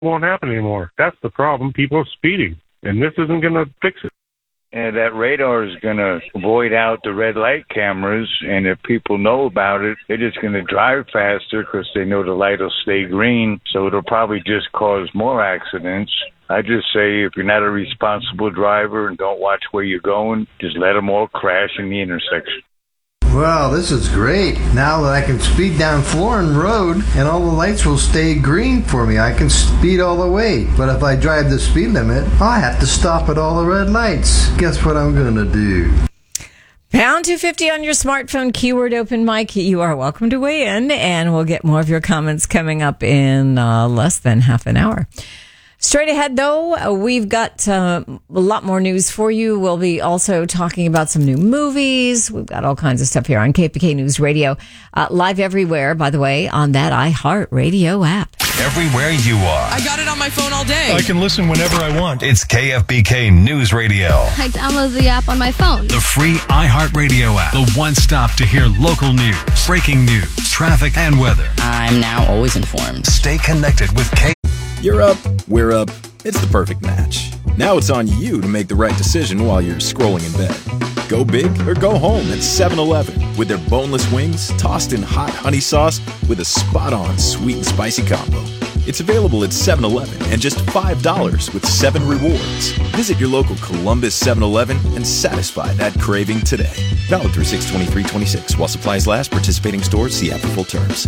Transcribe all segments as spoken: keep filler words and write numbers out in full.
won't happen anymore. That's the problem. People are speeding, and this isn't going to fix it. And that radar is going to void out the red light cameras, and if people know about it, they're just going to drive faster because they know the light will stay green, so it'll probably just cause more accidents. I just say if you're not a responsible driver and don't watch where you're going, just let them all crash in the intersection. Wow, this is great. Now that I can speed down Florin Road and all the lights will stay green for me, I can speed all the way. But if I drive the speed limit, I have to stop at all the red lights. Guess what I'm going to do? Pound two fifty on your smartphone, keyword open mic. You are welcome to weigh in, and we'll get more of your comments coming up in uh, less than half an hour. Straight ahead, though, we've got uh, a lot more news for you. We'll be also talking about some new movies. We've got all kinds of stuff here on K P K News Radio. Uh, live everywhere, by the way, on that iHeartRadio app. Everywhere you are. I got it on my phone all day. I can listen whenever I want. It's K F B K News Radio. I download the app on my phone. The free iHeartRadio app. The one stop to hear local news, breaking news, traffic, and weather. I'm now always informed. Stay connected with K. You're up, we're up. It's the perfect match. Now it's on you to make the right decision while you're scrolling in bed. Go big or go home at seven eleven with their boneless wings tossed in hot honey sauce with a spot-on sweet and spicy combo. It's available at seven eleven and just five dollars with seven rewards. Visit your local Columbus seven eleven and satisfy that craving today. Valid through six twenty-three twenty-six. While supplies last, participating stores, see app for full terms.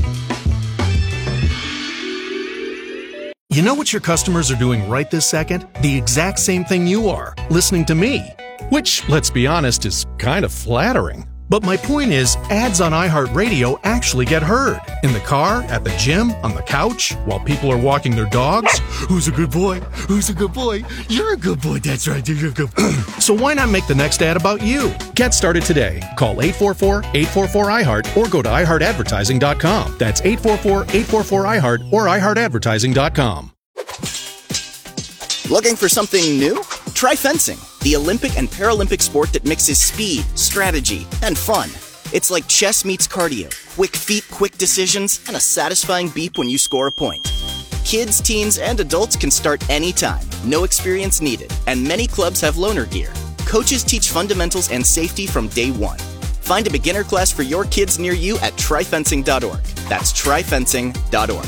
You know what your customers are doing right this second? The exact same thing you are, listening to me. Which, let's be honest, is kind of flattering. But my point is, ads on iHeartRadio actually get heard. In the car, at the gym, on the couch, while people are walking their dogs. Who's a good boy? Who's a good boy? You're a good boy. That's right. You're a good boy. So why not make the next ad about you? Get started today. Call eight four four, eight four four, I heart or go to i heart advertising dot com. That's eight four four, eight four four, I heart or i heart advertising dot com. Looking for something new? Try fencing, the Olympic and Paralympic sport that mixes speed, strategy, and fun. It's like chess meets cardio, quick feet, quick decisions, and a satisfying beep when you score a point. Kids, teens, and adults can start anytime, no experience needed, and many clubs have loaner gear. Coaches teach fundamentals and safety from day one. Find a beginner class for your kids near you at try fencing dot org. That's try fencing dot org.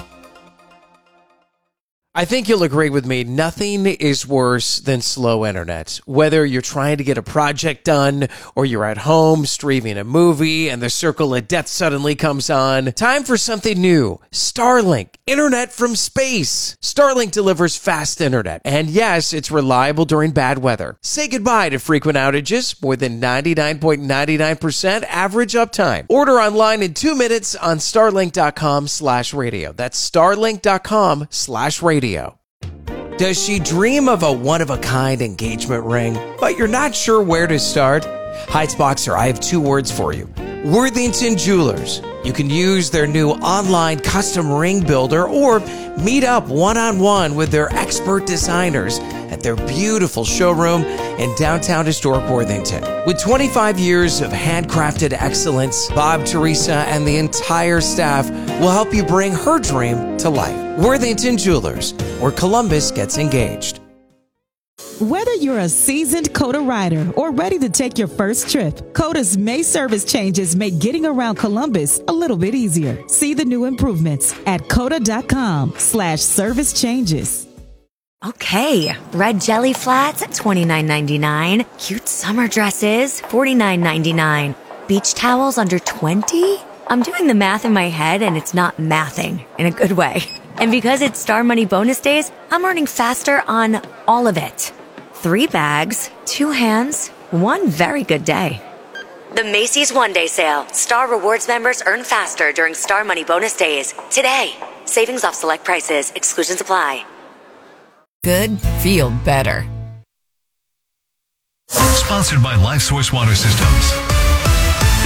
I think you'll agree with me, nothing is worse than slow internet. Whether you're trying to get a project done or you're at home streaming a movie and the circle of death suddenly comes on, time for something new. Starlink, internet from space. Starlink delivers fast internet. And yes, it's reliable during bad weather. Say goodbye to frequent outages, more than ninety-nine point nine nine percent average uptime. Order online in two minutes on starlink dot com slash radio. That's starlink dot com slash radio. Does she dream of a one-of-a-kind engagement ring, but you're not sure where to start? Heights Boxer, I have two words for you. Worthington Jewelers. You can use their new online custom ring builder or meet up one-on-one with their expert designers at their beautiful showroom in downtown historic Worthington. With twenty-five years of handcrafted excellence, Bob, Teresa, and the entire staff will help you bring her dream to life. Worthington Jewelers, where Columbus gets engaged. Whether you're a seasoned COTA rider or ready to take your first trip, COTA's May service changes make getting around Columbus a little bit easier. See the new improvements at COTA dot com slash service changes. Okay, red jelly flats at twenty-nine ninety-nine. Cute summer dresses, forty-nine ninety-nine. Beach towels under twenty? I'm doing the math in my head and it's not mathing in a good way. And because it's Star Money bonus days, I'm earning faster on all of it. Three bags, two hands, one very good day. The Macy's One Day Sale. Star Rewards members earn faster during Star Money bonus days. Today. Savings off select prices. Exclusions apply. Good, feel better. Sponsored by LifeSource Water Systems.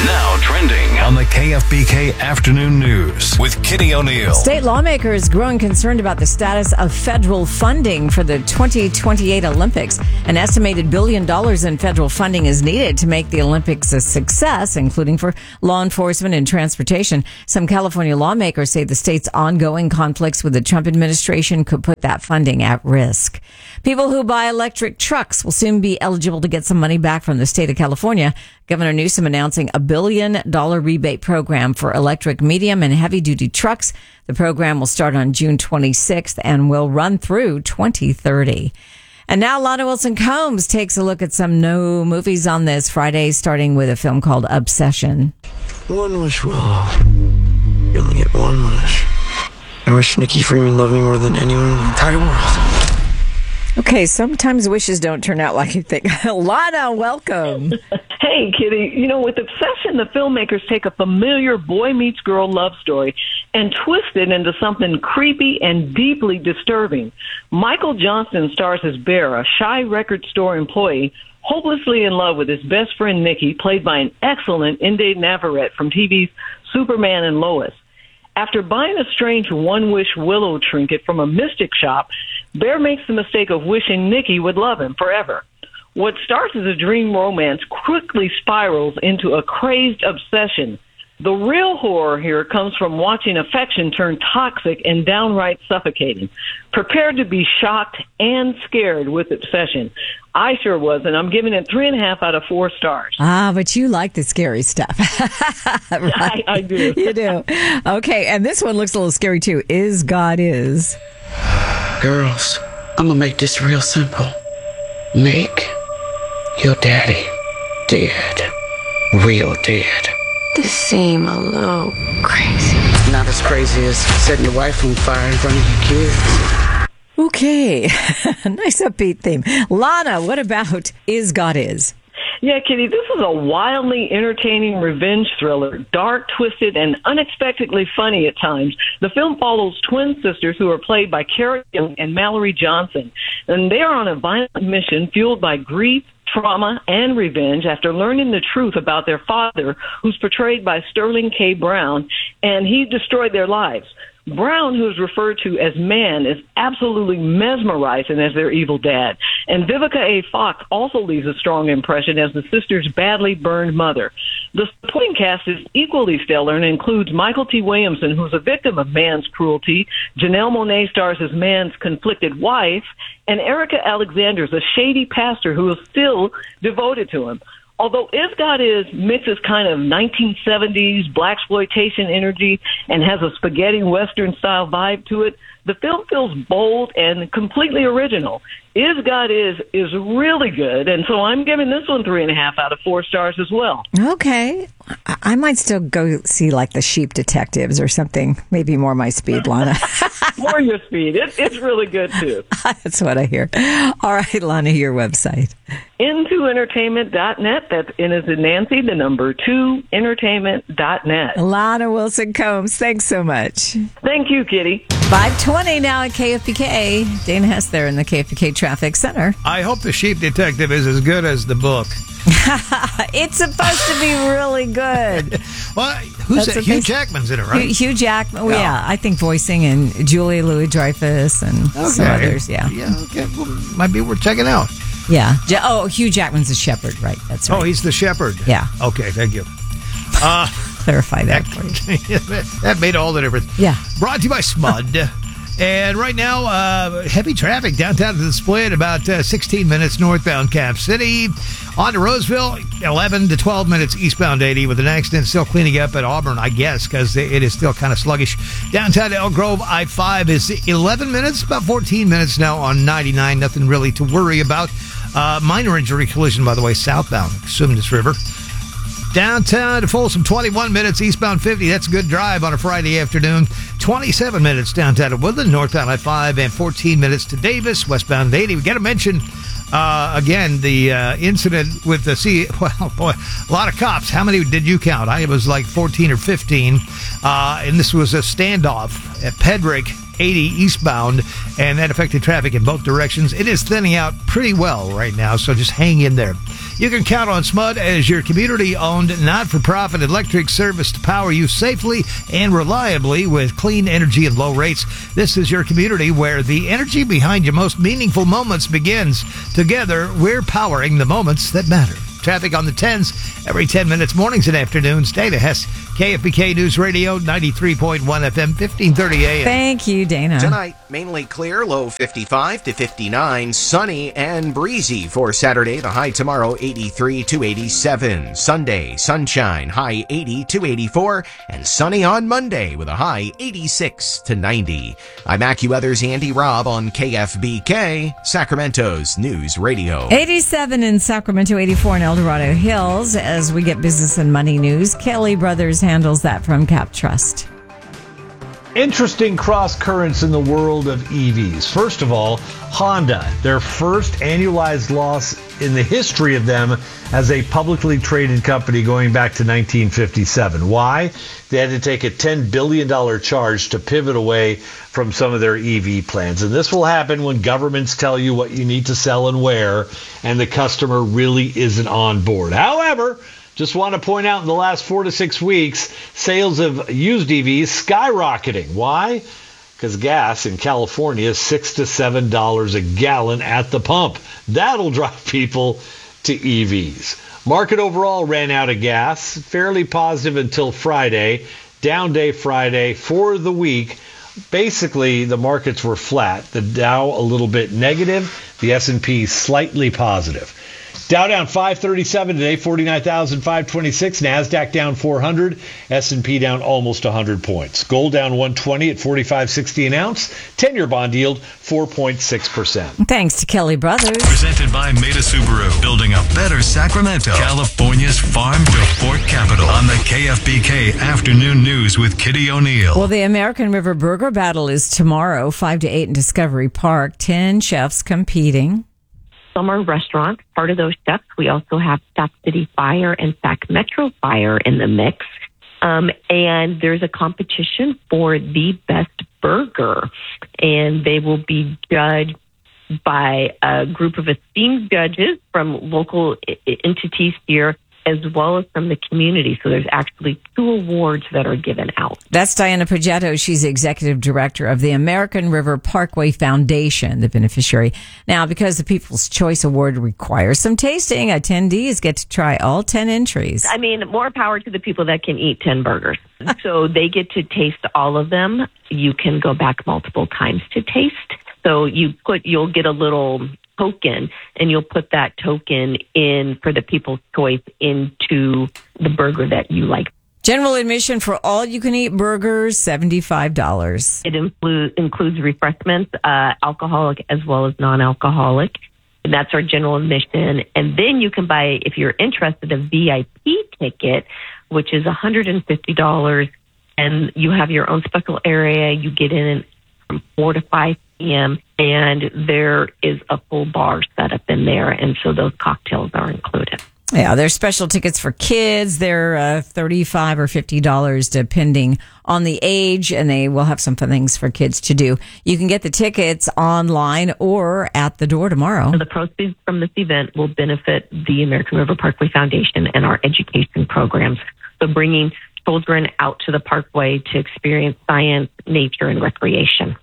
Now trending on the K F B K Afternoon News with Kitty O'Neill. State lawmakers growing concerned about the status of federal funding for the twenty twenty-eight Olympics. An estimated billion dollars in federal funding is needed to make the Olympics a success, including for law enforcement and transportation. Some California lawmakers say the state's ongoing conflicts with the Trump administration could put that funding at risk. People who buy electric trucks will soon be eligible to get some money back from the state of California. Governor Newsom announcing a billion dollar rebate program for electric medium and heavy duty trucks. The program will start on June twenty-sixth and will run through twenty thirty. And now Lana Wilson Combs takes a look at some new movies on this Friday, starting with a film called Obsession. One wish will. You only get one wish. I wish Nikki Freeman loved me more than anyone in the entire world. Okay, sometimes wishes don't turn out like you think. Lana, welcome. Hey, Kitty. You know, with Obsession, the filmmakers take a familiar boy meets girl love story and twist it into something creepy and deeply disturbing. Michael Johnston stars as Bear, a shy record store employee, hopelessly in love with his best friend Nikki, played by an excellent Inde Navarrete from T V's Superman and Lois. After buying a strange one-wish willow trinket from a mystic shop, Bear makes the mistake of wishing Nikki would love him forever. What starts as a dream romance quickly spirals into a crazed obsession. The real horror here comes from watching affection turn toxic and downright suffocating. Prepare to be shocked and scared with Obsession. I sure was, and I'm giving it three and a half out of four stars. Ah, but you like the scary stuff. Right? I, I do. You do. Okay, and this one looks a little scary too. Is God Is. Girls, I'm gonna make this real simple. Make your daddy dead. Real dead. This seem a little crazy. Not as crazy as setting your wife on fire in front of your kids. Okay. Nice upbeat theme. Lana, what about Is God Is? Yeah, Kitty, this is a wildly entertaining revenge thriller, dark, twisted, and unexpectedly funny at times. The film follows twin sisters who are played by Cara Young and Mallory Johnson, and they are on a violent mission fueled by grief, trauma, and revenge after learning the truth about their father, who's portrayed by Sterling K. Brown, and he destroyed their lives. Brown, who is referred to as Man, is absolutely mesmerizing as their evil dad. And Vivica A. Fox also leaves a strong impression as the sister's badly burned mother. The supporting cast is equally stellar and includes Michael T. Williamson, who's a victim of Man's cruelty. Janelle Monáe stars as Man's conflicted wife. And Erica Alexander is a shady pastor who is still devoted to him. Although Is God Is mixes kind of nineteen seventies blaxploitation energy and has a spaghetti western style vibe to it, the film feels bold and completely original. Is God Is is really good, and so I'm giving this one three and a half out of four stars as well. Okay. I, I might still go see like The Sheep Detectives or something, maybe more my speed, Lana. More your speed. It, it's really good, too. That's what I hear. All right, Lana, your website. into entertainment dot net. That's N as in Nancy, the number two, entertainment dot net. Lana Wilson Combs, thanks so much. Thank you, Kitty. five twenty now at K F B K. Dana Hess there in the K F B K Traffic Center. I hope The Sheep Detective is as good as the book. It's supposed to be really good. Well, who's that? Hugh Jackman's in it, right? Hugh, Hugh Jackman. Well, Yeah. yeah, I think voicing and Julia Louis-Dreyfus and some others. Yeah, Yeah, okay. Well, might be worth checking out. yeah. Ja- Oh, Hugh Jackman's the shepherd, right? That's right. Oh, he's the shepherd. Yeah. Okay, thank you. Uh, Clarify that for you. that made all the difference. Yeah. Brought to you by Smud. And right now, uh, heavy traffic downtown to the Split, about uh, sixteen minutes northbound Cap City. On to Roseville, eleven to twelve minutes eastbound eighty, with an accident still cleaning up at Auburn, I guess, because it is still kind of sluggish. Downtown to Elk Grove, I five is eleven minutes, about fourteen minutes now on ninety-nine. Nothing really to worry about. Uh, minor injury collision, by the way, southbound, Cosumnes River. Downtown to Folsom, twenty-one minutes, eastbound fifty. That's a good drive on a Friday afternoon. twenty-seven minutes downtown to Woodland, northbound I five, and fourteen minutes to Davis, westbound eighty. We got to mention, uh, again, the uh, incident with the C. Well, boy, a lot of cops. How many did you count? I it was like fourteen or fifteen. Uh, and this was a standoff at Pedrick eighty eastbound, and that affected traffic in both directions. It is thinning out pretty well right now, so just hang in there. You can count on S M U D as your community-owned, not-for-profit electric service to power you safely and reliably with clean energy and low rates. This is your community where the energy behind your most meaningful moments begins. Together, we're powering the moments that matter. Traffic on the tens every ten minutes, mornings and afternoons. Dana Hess, K F B K News Radio, ninety-three point one F M, fifteen thirty A M. Thank you, Dana. Tonight, mainly clear, low fifty-five to fifty-nine, sunny and breezy for Saturday. The high tomorrow, eighty-three to eighty-seven. Sunday, sunshine, high eighty to eighty-four, and sunny on Monday with a high eighty-six to ninety. I'm AccuWeather's Andy Robb on K F B K, Sacramento's News Radio. eighty-seven in Sacramento, eighty-four in El Dorado Hills. As we get business and money news, Kelly Brothers handles that from Cap Trust. Interesting cross currents in the world of E Vs. First of all, Honda, their first annualized loss in the history of them as a publicly traded company going back to nineteen fifty-seven. Why? They had to take a ten billion dollars charge to pivot away from some of their E V plans. And this will happen when governments tell you what you need to sell and where, and the customer really isn't on board. However, just want to point out in the last four to six weeks, sales of used E Vs skyrocketing. Why? Because gas in California is six to seven dollars a gallon at the pump. That'll drive people to E Vs. Market overall ran out of gas, fairly positive until Friday. Down day Friday for the week. Basically, the markets were flat. The Dow a little bit negative. The S and P slightly positive. Dow down five thirty-seven today, forty-nine thousand five hundred twenty-six. NASDAQ down four hundred. S and P down almost one hundred points. Gold down one twenty at forty-five sixty an ounce. ten-year bond yield four point six percent. Thanks to Kelly Brothers. Presented by Meta Subaru. Building a better Sacramento. California's farm to fork capital. On the K F B K Afternoon News with Kitty O'Neill. Well, the American River Burger Battle is tomorrow, five to eight in Discovery Park. Ten chefs competing. Some are restaurants. Part of those chefs, we also have Sac City Fire and Sac Metro Fire in the mix. Um, and there's a competition for the best burger. And they will be judged by a group of esteemed judges from local I- entities here, as well as from the community. So there's actually two awards that are given out. That's Diana Progetto. She's the executive director of the American River Parkway Foundation, the beneficiary. Now, because the People's Choice Award requires some tasting, attendees get to try all ten entries. I mean, more power to the people that can eat ten burgers. So they get to taste all of them. You can go back multiple times to taste. So you put, you'll get a little token, and you'll put that token in for the People's Choice into the burger that you like. General admission for all you can eat burgers, seventy-five dollars. It includes includes refreshments, uh, alcoholic as well as non-alcoholic. And that's our general admission. And then you can buy, if you're interested, a V I P ticket, which is one hundred fifty dollars. And you have your own special area. You get in from four to five p.m. and there is a full bar set up in there, and so those cocktails are included. Yeah, there's special tickets for kids. They're uh, thirty-five dollars or fifty dollars depending on the age, and they will have some fun things for kids to do. You can get the tickets online or at the door tomorrow. The proceeds from this event will benefit the American River Parkway Foundation and our education programs. So bringing children out to the parkway to experience science, nature, and recreation.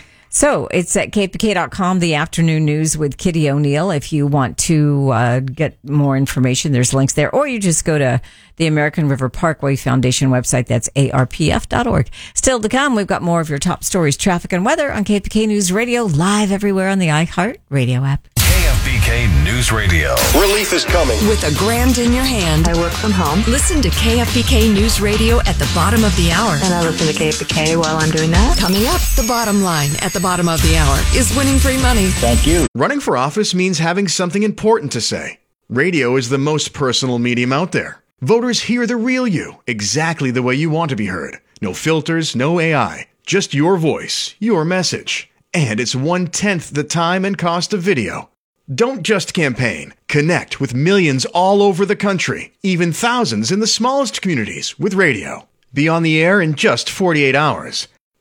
So it's at K P K dot com, the afternoon news with Kitty O'Neill. If you want to uh, get more information, there's links there. Or you just go to the American River Parkway Foundation website. That's A R P F dot org. Still to come, we've got more of your top stories, traffic, and weather on K P K News Radio, live everywhere on the iHeart Radio app. K F B K News Radio. Relief is coming. With a grand in your hand. I work from home. Listen to K F B K News Radio at the bottom of the hour. And I listen to K F B K while I'm doing that. Coming up, the bottom line at the bottom of the hour is winning free money. Thank you. Running for office means having something important to say. Radio is the most personal medium out there. Voters hear the real you, exactly the way you want to be heard. No filters, no A I. Just your voice, your message. And it's one-tenth the time and cost of video. Don't just campaign. Connect with millions all over the country, even thousands in the smallest communities with radio. Be on the air in just forty-eight hours.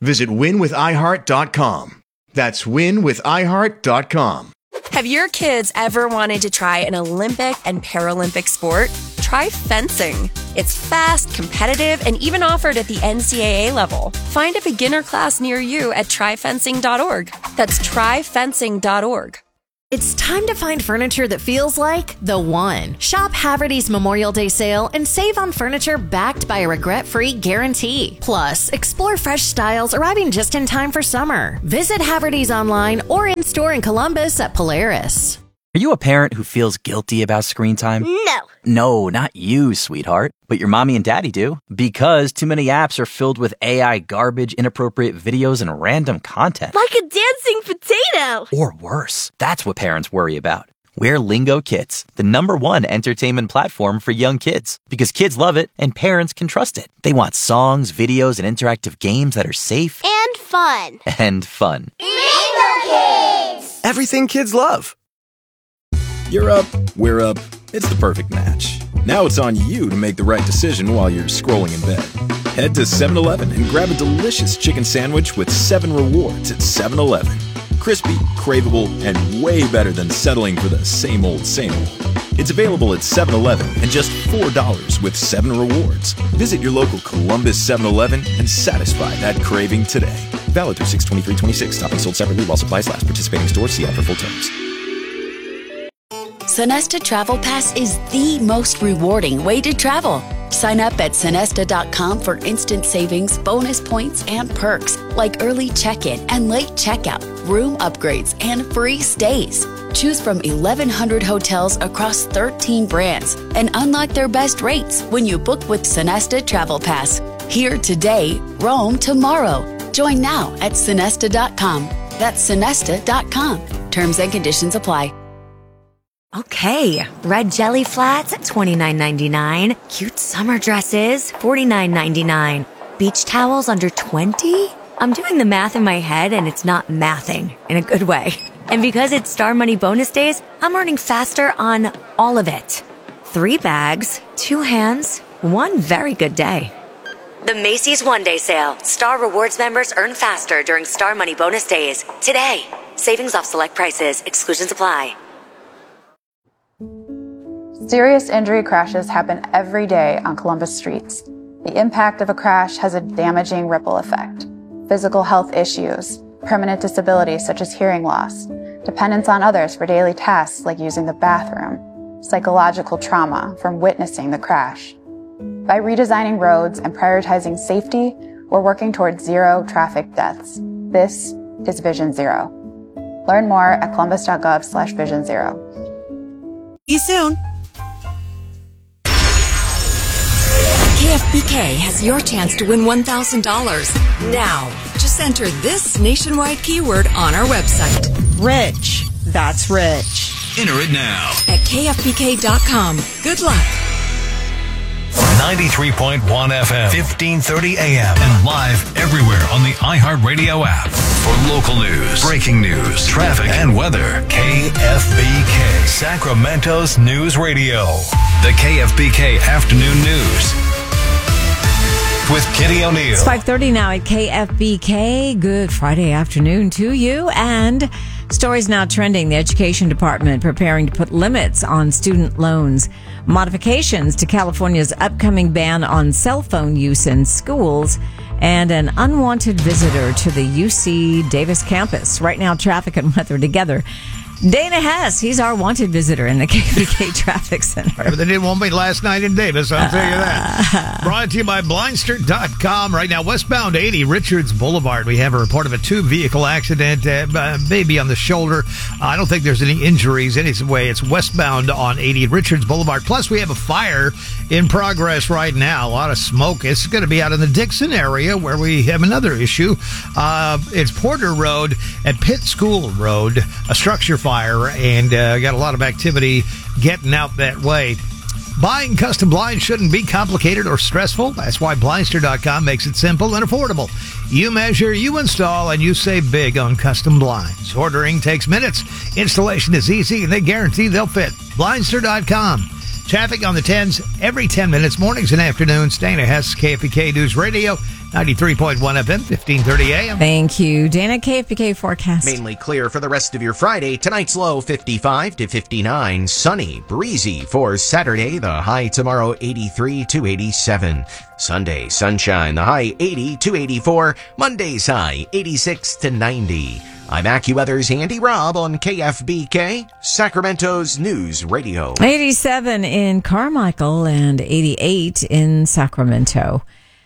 Visit win with i heart dot com. That's win with i heart dot com. Have your kids ever wanted to try an Olympic and Paralympic sport? Try fencing. It's fast, competitive, and even offered at the N C double A level. Find a beginner class near you at try fencing dot org. That's try fencing dot org. It's time to find furniture that feels like the one. Shop Haverty's Memorial Day sale and save on furniture backed by a regret-free guarantee. Plus, explore fresh styles arriving just in time for summer. Visit Haverty's online or in-store in Columbus at Polaris. Are you a parent who feels guilty about screen time? No. No, not you, sweetheart. But your mommy and daddy do. Because too many apps are filled with A I garbage, inappropriate videos, and random content. Like a dancing potato. Or worse. That's what parents worry about. We're Lingo Kids, the number one entertainment platform for young kids. Because kids love it and parents can trust it. They want songs, videos, and interactive games that are safe. And fun. And fun. Lingo Kids! Everything kids love. You're up, we're up. It's the perfect match. Now it's on you to make the right decision while you're scrolling in bed. Head to seven eleven and grab a delicious chicken sandwich with seven rewards at seven eleven. Crispy, craveable, and way better than settling for the same old, same old. It's available at seven eleven and just four dollars with seven rewards. Visit your local Columbus seven eleven and satisfy that craving today. Valid through six twenty-three twenty-six. Topping sold separately while supplies last. Participating stores, see app for full terms. Sonesta Travel Pass is the most rewarding way to travel. Sign up at Sonesta dot com for instant savings, bonus points, and perks like early check-in and late checkout, room upgrades, and free stays. Choose from eleven hundred hotels across thirteen brands and unlock their best rates when you book with Sonesta Travel Pass. Here today, roam tomorrow. Join now at Sonesta dot com. That's Sonesta dot com. Terms and conditions apply. Okay, red jelly flats, twenty-nine ninety-nine. Cute summer dresses, forty-nine ninety-nine. Beach towels under twenty? I'm doing the math in my head and it's not mathing in a good way. And because it's Star Money bonus days, I'm earning faster on all of it. Three bags, two hands, one very good day. The Macy's One Day Sale. Star Rewards members earn faster during Star Money bonus days. Today. Savings off select prices. Exclusions apply. Serious injury crashes happen every day on Columbus streets. The impact of a crash has a damaging ripple effect. Physical health issues, permanent disabilities such as hearing loss, dependence on others for daily tasks like using the bathroom, psychological trauma from witnessing the crash. By redesigning roads and prioritizing safety, we're working towards zero traffic deaths. This is Vision Zero. Learn more at columbus dot gov slash vision zero. See you soon. K F B K has your chance to win one thousand dollars. Now, just enter this nationwide keyword on our website. Rich. That's rich. Enter it now. At K F B K dot com. Good luck. ninety-three point one F M, fifteen thirty A M, and live everywhere on the iHeartRadio app. For local news, breaking news, traffic, and weather, K F B K, Sacramento's News Radio. The K F B K Afternoon News with Kitty O'Neill. It's five thirty now at K F B K. Good Friday afternoon to you. And stories now trending. The Education Department preparing to put limits on student loans. Modifications to California's upcoming ban on cell phone use in schools. And an unwanted visitor to the U C Davis campus. Right now, traffic and weather together. Dana Hess, he's our wanted visitor in the K F B K Traffic Center. But they didn't want me last night in Davis, I'll tell you that. Brought to you by Blindster dot com. Right now, westbound eighty, Richards Boulevard. We have a report of a two-vehicle accident, uh, maybe on the shoulder. Uh, I don't think there's any injuries. Anyway, it's westbound on eighty, Richards Boulevard. Plus, we have a fire in progress right now. A lot of smoke. It's going to be out in the Dixon area where we have another issue. Uh, it's Porter Road at Pitt School Road, a structure fire, and uh, got a lot of activity getting out that way. Buying custom blinds shouldn't be complicated or stressful. That's why Blindster dot com makes it simple and affordable. You measure, you install, and you save big on custom blinds. Ordering takes minutes. Installation is easy, and they guarantee they'll fit. Blindster dot com. Traffic on the tens every ten minutes, mornings and afternoons. Dana Hess, K F B K News Radio, ninety-three point one F M, fifteen thirty A M. Thank you, Dana. K F B K forecast. Mainly clear for the rest of your Friday. Tonight's low fifty-five to fifty-nine. Sunny, breezy for Saturday. The high tomorrow eighty-three to eighty-seven. Sunday, sunshine. The high eighty to eighty-four. Monday's high eighty-six to ninety. I'm AccuWeather's Andy Robb on K F B K, Sacramento's News Radio. eighty-seven in Carmichael and eighty-eight in Sacramento.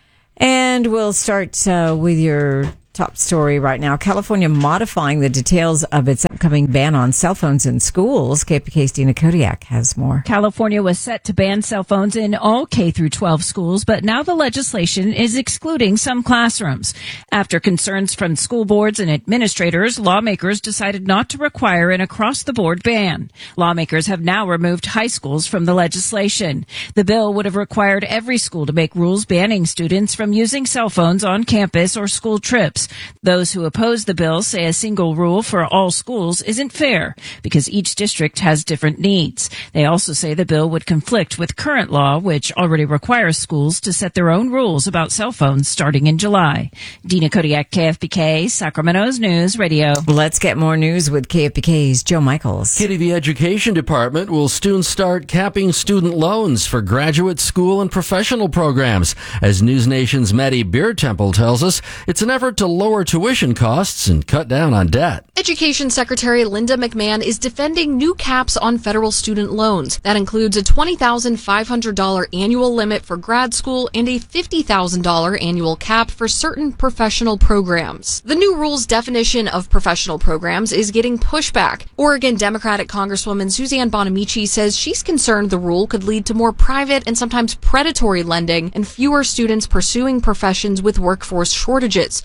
And we'll start uh, with your top story right now. California modifying the details of its upcoming ban on cell phones in schools. K F B K's Dina Kodiak has more. California was set to ban cell phones in all K through twelve schools, but now the legislation is excluding some classrooms. After concerns from school boards and administrators, lawmakers decided not to require an across-the-board ban. Lawmakers have now removed high schools from the legislation. The bill would have required every school to make rules banning students from using cell phones on campus or school trips. Those who oppose the bill say a single rule for all schools isn't fair because each district has different needs. They also say the bill would conflict with current law, which already requires schools to set their own rules about cell phones starting in July. Dina Kodiak, K F B K, Sacramento's News Radio. Let's get more news with K F B K's Joe Michaels. Kitty, the Education Department will soon start capping student loans for graduate school and professional programs. As News Nation's Maddie Beer Temple tells us, it's an effort to lower tuition costs and cut down on debt. Education Secretary Linda McMahon is defending new caps on federal student loans. That includes a twenty thousand five hundred dollars annual limit for grad school and a fifty thousand dollars annual cap for certain professional programs. The new rule's definition of professional programs is getting pushback. Oregon Democratic Congresswoman Suzanne Bonamici says she's concerned the rule could lead to more private and sometimes predatory lending and fewer students pursuing professions with workforce shortages.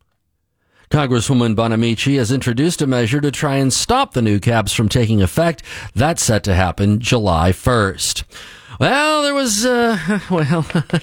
Congresswoman Bonamici has introduced a measure to try and stop the new caps from taking effect. That's set to happen July first. Well, there was, uh, well,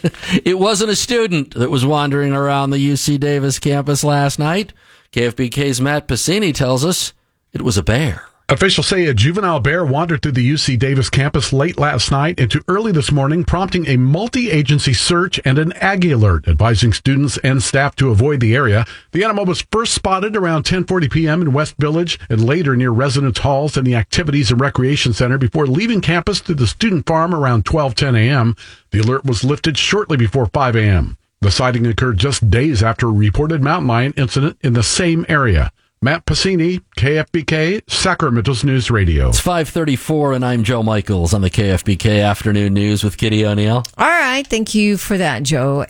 it wasn't a student that was wandering around the U C Davis campus last night. K F B K's Matt Pacini tells us it was a bear. Officials say a juvenile bear wandered through the U C Davis campus late last night into early this morning, prompting a multi-agency search and an Aggie alert, advising students and staff to avoid the area. The animal was first spotted around ten forty p.m. in West Village and later near residence halls and the Activities and Recreation Center before leaving campus to the student farm around twelve ten a.m. The alert was lifted shortly before five a.m. The sighting occurred just days after a reported mountain lion incident in the same area. Matt Pacini, K F B K, Sacramento's News Radio. It's five thirty-four, and I'm Joe Michaels on the K F B K Afternoon News with Kitty O'Neill. All right. Thank you for that, Joe.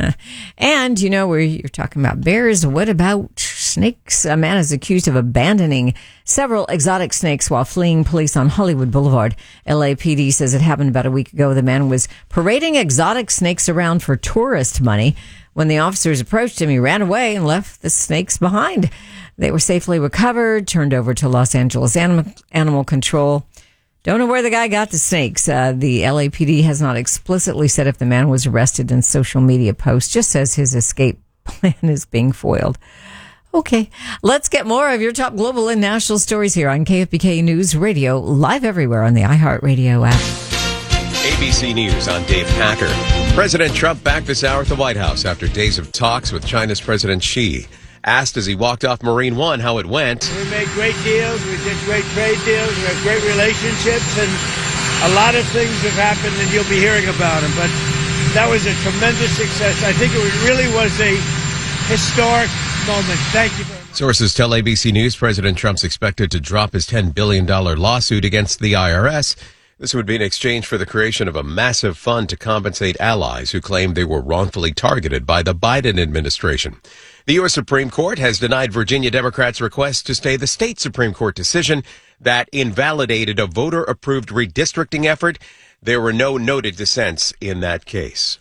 And, you know, where you're talking about bears, what about snakes? A man is accused of abandoning several exotic snakes while fleeing police on Hollywood Boulevard. L A P D says it happened about a week ago. The man was parading exotic snakes around for tourist money. When the officers approached him, he ran away and left the snakes behind. They were safely recovered, turned over to Los Angeles Animal, Animal Control. Don't know where the guy got the snakes. Uh, the L A P D has not explicitly said if the man was arrested in social media posts, just says his escape plan is being foiled. Okay, let's get more of your top global and national stories here on K F B K News Radio, live everywhere on the iHeartRadio app. A B C News, I'm Dave Packer. President Trump back this hour at the White House after days of talks with China's President Xi. Asked as he walked off Marine One how it went. We made great deals. We did great trade deals. We have great relationships. And a lot of things have happened, and you'll be hearing about them. But that was a tremendous success. I think it really was a historic moment. Thank you very much. Sources tell A B C News President Trump's expected to drop his ten billion dollars lawsuit against the I R S. This would be in exchange for the creation of a massive fund to compensate allies who claim they were wrongfully targeted by the Biden administration. The U S Supreme Court has denied Virginia Democrats' request to stay the state Supreme Court decision that invalidated a voter-approved redistricting effort. There were no noted dissents in that case.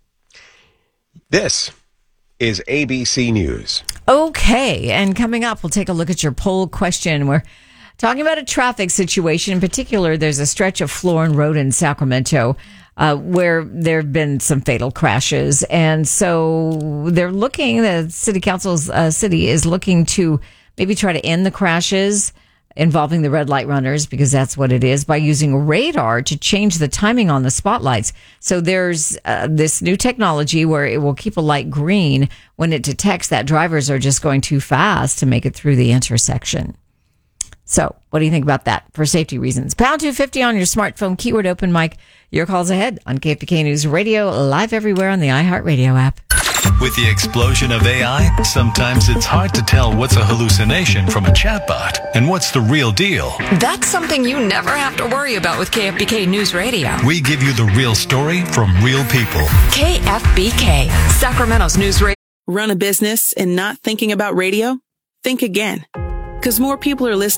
This is A B C News. Okay, and coming up, we'll take a look at your poll question. We're talking about a traffic situation. In particular, there's a stretch of Florin Road in Sacramento uh, where there have been some fatal crashes. And so they're looking, the city council's uh, city is looking to maybe try to end the crashes involving the red light runners, because that's what it is, by using radar to change the timing on the spotlights. So there's uh, this new technology where it will keep a light green when it detects that drivers are just going too fast to make it through the intersection. So what do you think about that for safety reasons? Pound two fifty on your smartphone, keyword open mic. Your calls ahead on K F B K News Radio, live everywhere on the iHeartRadio app. With the explosion of A I, sometimes it's hard to tell what's a hallucination from a chatbot and what's the real deal. That's something you never have to worry about with K F B K News Radio. We give you the real story from real people. K F B K, Sacramento's News Radio. Run a business and not thinking about radio? Think again. Because more people are listening